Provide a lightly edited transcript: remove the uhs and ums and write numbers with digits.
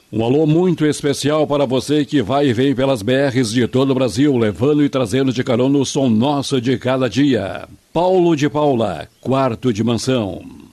Um alô muito especial para você que vai e vem pelas BRs de todo o Brasil, levando e trazendo de carona o som nosso de cada dia. Paulo de Paula, Quarto de Mansão.